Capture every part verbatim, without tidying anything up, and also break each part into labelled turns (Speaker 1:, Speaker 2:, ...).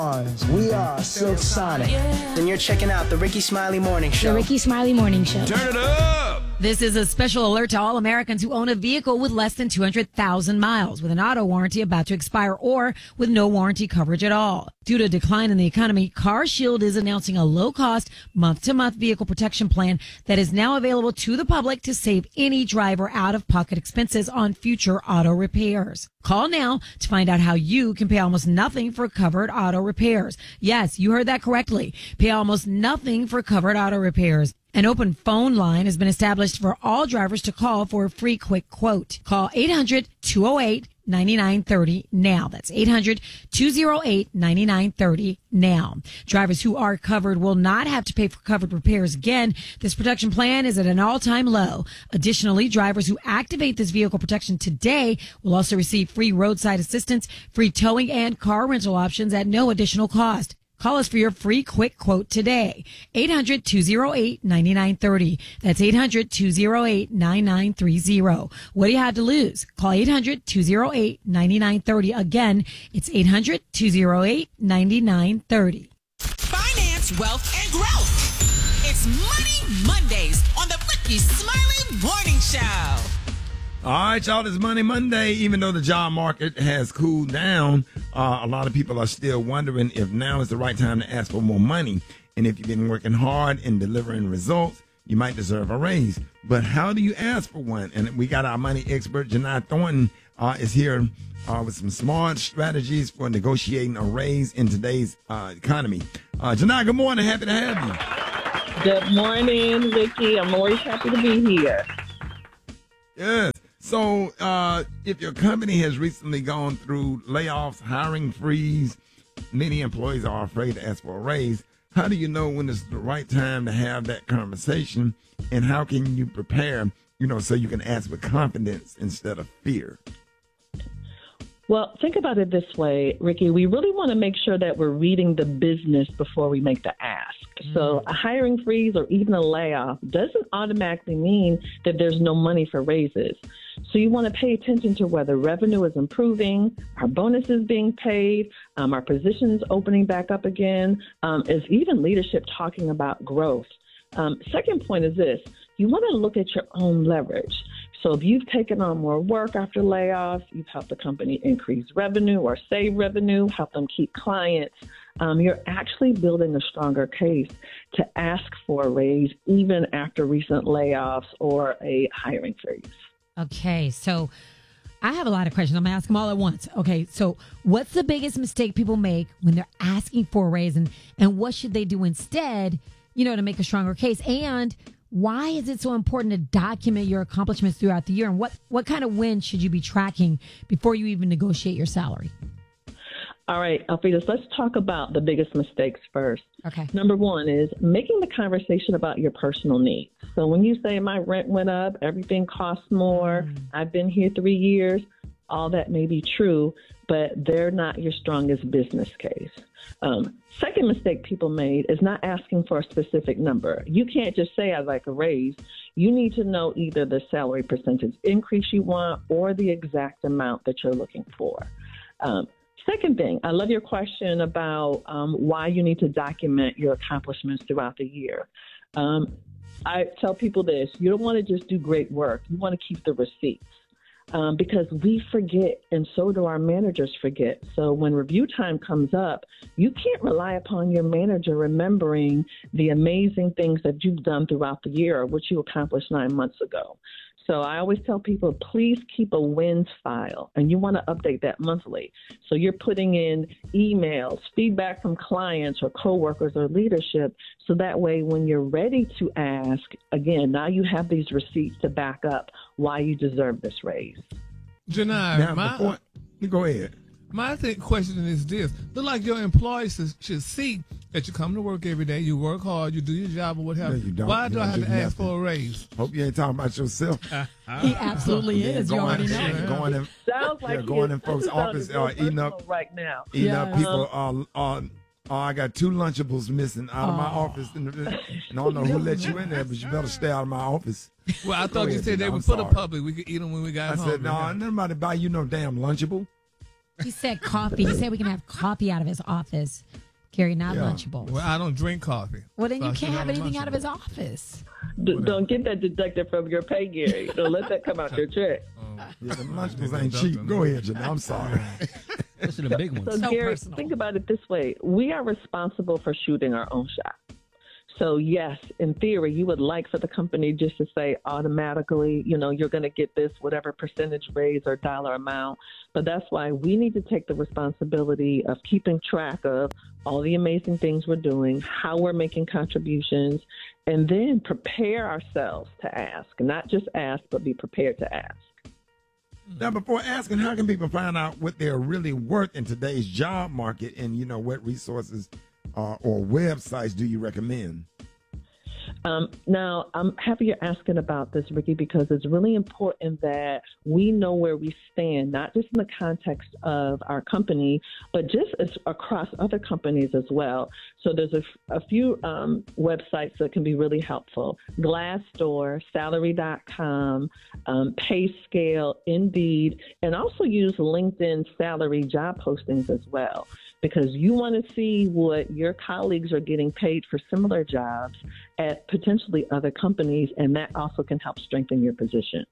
Speaker 1: We are Silk Sonic.
Speaker 2: Yeah. And you're checking out the Ricky Smiley Morning Show.
Speaker 3: The Ricky Smiley Morning Show.
Speaker 4: Turn it up!
Speaker 5: This is a special alert to all Americans who own a vehicle with less than two hundred thousand miles, with an auto warranty about to expire, or with no warranty coverage at all. Due to a decline in the economy, CarShield is announcing a low-cost, month-to-month vehicle protection plan that is now available to the public to save any driver out-of-pocket expenses on future auto repairs. Call now to find out how you can pay almost nothing for covered auto repairs. Yes, you heard that correctly. Pay almost nothing for covered auto repairs. An open phone line has been established for all drivers to call for a free quick quote. Call eight hundred, two oh eight, nine nine three oh now. That's eight hundred, two oh eight, nine nine three oh now. Drivers who are covered will not have to pay for covered repairs again. This protection plan is at an all-time low. Additionally, drivers who activate this vehicle protection today will also receive free roadside assistance, free towing, and car rental options at no additional cost. Call us for your free quick quote today. eight hundred, two oh eight, nine nine three oh. That's eight hundred, two oh eight, nine nine three oh. What do you have to lose? Call eight hundred, two oh eight, nine nine three oh. Again, it's eight hundred, two oh eight, nine nine three oh.
Speaker 6: Finance, wealth, and growth. It's Money Mondays on the Ricky Smiley Morning Show.
Speaker 4: All right, y'all, it's Money Monday. Even though the job market has cooled down, uh, a lot of people are still wondering if now is the right time to ask for more money. And if you've been working hard and delivering results, you might deserve a raise. But how do you ask for one? And we got our money expert, Janai Thornton, uh, is here uh, with some smart strategies for negotiating a raise in today's uh, economy. Uh, Janai, good morning. Happy to have
Speaker 7: you. Good morning, Ricky. I'm always happy to be here.
Speaker 4: Yes. So, uh, if your company has recently gone through layoffs, hiring freeze, many employees are afraid to ask for a raise. How do you know when it's the right time to have that conversation? And how can you prepare, you know, so you can ask with confidence instead of fear?
Speaker 7: Well, think about it this way, Ricky. We really want to make sure that we're reading the business before we make the ask. Mm. So a hiring freeze or even a layoff doesn't automatically mean that there's no money for raises. So you want to pay attention to whether revenue is improving, our bonuses being paid, um, our positions opening back up again, um, is even leadership talking about growth. Um, second point is this. You want to look at your own leverage. So if you've taken on more work after layoffs, you've helped the company increase revenue or save revenue, help them keep clients, um, you're actually building a stronger case to ask for a raise even after recent layoffs or a hiring freeze.
Speaker 5: Okay, so I have a lot of questions. I'm going to ask them all at once. Okay, so what's the biggest mistake people make when they're asking for a raise, and, and what should they do instead, you know, to make a stronger case? And why is it so important to document your accomplishments throughout the year? And what, what kind of wins should you be tracking before you even negotiate your salary?
Speaker 7: All right, Alfredo, let's talk about the biggest mistakes first.
Speaker 5: Okay.
Speaker 7: Number one is making the conversation about your personal needs. So when you say my rent went up, everything costs more, mm. I've been here three years, all that may be true, but they're not your strongest business case. Um, second mistake people made is not asking for a specific number. You can't just say I'd like a raise. You need to know either the salary percentage increase you want or the exact amount that you're looking for. Um, second thing, I love your question about um, why you need to document your accomplishments throughout the year. Um, I tell people this, you don't want to just do great work. You want to keep the receipts. Um, because we forget, and so do our managers forget. So when review time comes up, you can't rely upon your manager remembering the amazing things that you've done throughout the year or what you accomplished nine months ago. So I always tell people, please keep a wins file, and you want to update that monthly. So you're putting in emails, feedback from clients or coworkers or leadership, so that way when you're ready to ask, again, now you have these receipts to back up why you deserve this raise.
Speaker 8: Janai,
Speaker 4: Now,
Speaker 8: my,
Speaker 4: before, go ahead.
Speaker 8: My think question is this. Look like your employees should see that you come to work every day, you work hard, you do your job or what have you.
Speaker 4: don't.
Speaker 8: Why
Speaker 4: You
Speaker 8: do
Speaker 4: don't
Speaker 8: I have
Speaker 4: do
Speaker 8: to ask
Speaker 4: nothing.
Speaker 8: for a raise?
Speaker 4: Hope you ain't talking about yourself.
Speaker 5: He absolutely is. You
Speaker 4: going,
Speaker 5: already know.
Speaker 4: yeah, going in,
Speaker 7: Sounds like
Speaker 4: yeah, going
Speaker 7: he
Speaker 4: in
Speaker 7: is-
Speaker 4: folks'
Speaker 7: this sounds
Speaker 4: office,
Speaker 7: real
Speaker 4: uh, eating up,
Speaker 7: personal right now.
Speaker 4: eating
Speaker 5: Yeah.
Speaker 4: up people. Uh, uh, oh, I got two Lunchables missing out of my office, and, and I don't know who let you in there, but you better stay out of my office.
Speaker 8: Well, I
Speaker 4: Go
Speaker 8: thought you
Speaker 4: ahead,
Speaker 8: said they
Speaker 4: Gina,
Speaker 8: were
Speaker 4: I'm
Speaker 8: for the
Speaker 4: sorry.
Speaker 8: public. We could eat them when we got
Speaker 4: I
Speaker 8: home.
Speaker 4: said, no, nobody buy you no damn Lunchable.
Speaker 5: He said coffee. He said we can have coffee out of his office. Gary, not
Speaker 4: Yeah.
Speaker 5: Lunchables.
Speaker 8: Well, I don't drink coffee.
Speaker 5: Well, then
Speaker 8: So
Speaker 5: you
Speaker 8: I should
Speaker 5: can't have
Speaker 8: a
Speaker 5: anything out of his
Speaker 8: Lunchable.
Speaker 5: office.
Speaker 7: D- don't get that deducted from your pay, Gary. Don't let that come out your check.
Speaker 4: Yeah, the Lunchables ain't cheap. Go ahead, Janelle. I'm sorry.
Speaker 3: Those are the big ones.
Speaker 7: So,
Speaker 5: So
Speaker 7: Gary,
Speaker 5: personal.
Speaker 7: think about it this way. We are responsible for shooting our own shot. So, yes, in theory, you would like for the company just to say automatically, you know, you're going to get this whatever percentage raise or dollar amount. But that's why we need to take the responsibility of keeping track of all the amazing things we're doing, how we're making contributions, and then prepare ourselves to ask. Not just ask, but be prepared to ask.
Speaker 4: Now, before asking, how can people find out what they're really worth in today's job market, and you know what resources uh, or websites do you recommend?
Speaker 7: Um, now, I'm happy you're asking about this, Ricky, because it's really important that we know where we stand, not just in the context of our company, but just as across other companies as well. So there's a, a few um, websites that can be really helpful. Glassdoor, salary dot com, um, PayScale, Indeed, and also use LinkedIn salary job postings as well, because you want to see what your colleagues are getting paid for similar jobs at potentially other companies, and that also can help strengthen your position.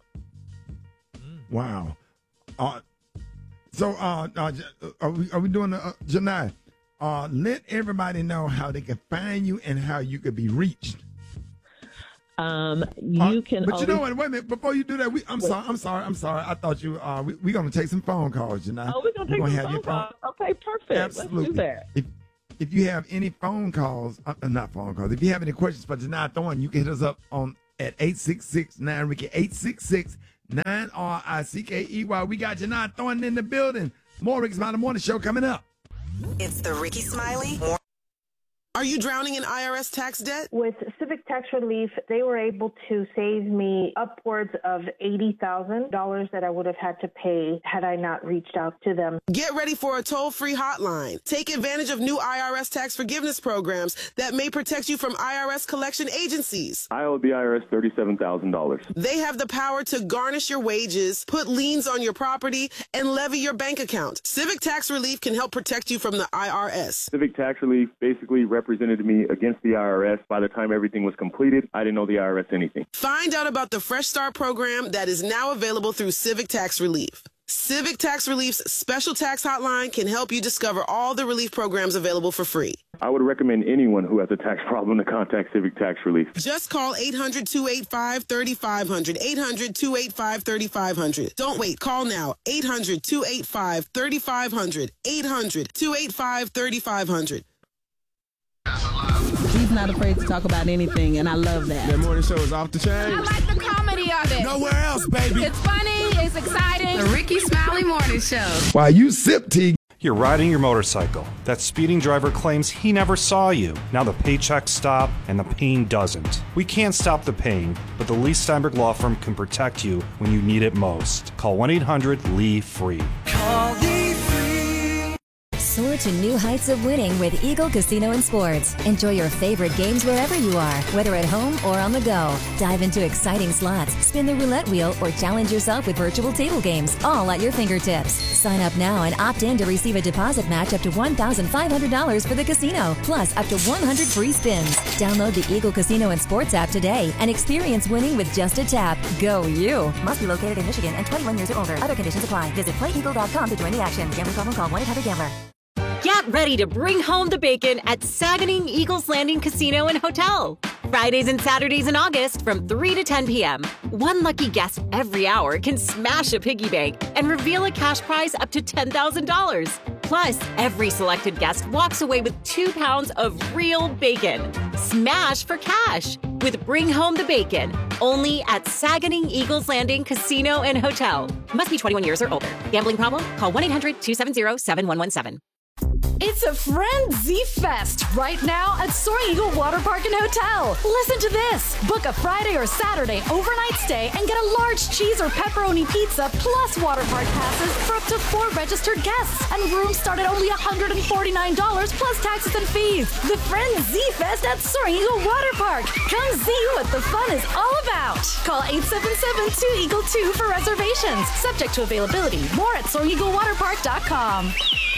Speaker 4: Wow. Uh, so, uh, uh, are we are we doing uh, Janai? Uh, let everybody know how they can find you and how you could be reached.
Speaker 7: Um, you
Speaker 4: Uh,
Speaker 7: can.
Speaker 4: but
Speaker 7: always,
Speaker 4: you know what? Wait a minute. Before you do that, we, I'm sorry. I'm sorry. I'm sorry. I thought you. Uh, we, we're gonna take some phone calls, Janai.
Speaker 7: Oh, we're gonna take
Speaker 4: We're
Speaker 7: some
Speaker 4: have
Speaker 7: phone
Speaker 4: your
Speaker 7: calls. Okay, perfect.
Speaker 4: Absolutely.
Speaker 7: Let's do that.
Speaker 4: If if you have any phone calls, uh, not phone calls. If you have any questions for Janai Thorne, you can hit us up on at eight six six nine Ricky eight six six nine R I C K E Y. We got Janai Thorne in the building. More Ricky Smiley Morning Show coming up.
Speaker 9: It's the Ricky Smiley. Mor- Are you drowning in I R S tax debt?
Speaker 10: With Civic Tax Relief, they were able to save me upwards of eighty thousand dollars that I would have had to pay had I not reached out to them.
Speaker 9: Get ready for a toll-free hotline. Take advantage of new I R S tax forgiveness programs that may protect you from I R S collection agencies.
Speaker 11: I owe the I R S thirty-seven thousand dollars.
Speaker 9: They have the power to garnish your wages, put liens on your property, and levy your bank account. Civic Tax Relief can help protect you from the I R S.
Speaker 11: Civic Tax Relief basically represented me against the I R S. By the time everything was completed, I didn't owe the I R S anything.
Speaker 9: Find out about the Fresh Start program that is now available through Civic Tax Relief. Civic Tax Relief's special tax hotline can help you discover all the relief programs available for free.
Speaker 11: I would recommend anyone who has a tax problem to contact Civic Tax Relief.
Speaker 9: Just call eight hundred, two eight five, three five zero zero, eight hundred, two eight five, three five zero zero. Don't wait. Call now. eight hundred, two eight five, three five zero zero, eight hundred, two eight five, three five zero zero.
Speaker 12: He's not afraid to talk about anything, and I love that.
Speaker 13: That morning show is off the chain.
Speaker 14: I like the comedy of it.
Speaker 13: Nowhere else, baby.
Speaker 14: It's funny. It's exciting. The Ricky Smiley Morning Show.
Speaker 4: While you sip tea.
Speaker 15: You're riding your motorcycle. That speeding driver claims he never saw you. Now the paychecks stop and the pain doesn't. We can't stop the pain, but the Lee Steinberg Law Firm can protect you when you need it most. Call one eight hundred Lee free.
Speaker 16: Call Lee free. Soar to new heights of winning with Eagle Casino and Sports. Enjoy your favorite games wherever you are, whether at home or on the go. Dive into exciting slots, spin the roulette wheel, or challenge yourself with virtual table games, all at your fingertips. Sign up now and opt in to receive a deposit match up to one thousand five hundred dollars for the casino, plus up to one hundred free spins. Download the Eagle Casino and Sports app today and experience winning with just a tap. Go you! Must be located in Michigan and twenty-one years or older. Other conditions apply. Visit play eagle dot com to join the action. Gambling problem, call one eight hundred gambler.
Speaker 17: Get ready to bring home the bacon at Saganing Eagles Landing Casino and Hotel. Fridays and Saturdays in August from three to ten p.m. One lucky guest every hour can smash a piggy bank and reveal a cash prize up to ten thousand dollars. Plus, every selected guest walks away with two pounds of real bacon. Smash for cash with Bring Home the Bacon, only at Saganing Eagles Landing Casino and Hotel. Must be twenty-one years or older. Gambling problem? Call one eight hundred two seven zero seven one one seven.
Speaker 14: It's
Speaker 18: It's a Frenzy Fest right now at Soaring Eagle Water Park and Hotel. Listen to this. Book a Friday or Saturday overnight stay and get a large cheese or pepperoni pizza plus water park passes for up to four registered guests. And rooms start at only one hundred forty-nine dollars plus taxes and fees. The Frenzy Fest at Soaring Eagle Water Park. Come see what the fun is all about. Call eight seven seven, two eagle two for reservations. Subject to availability. More at soaring eagle water park dot com.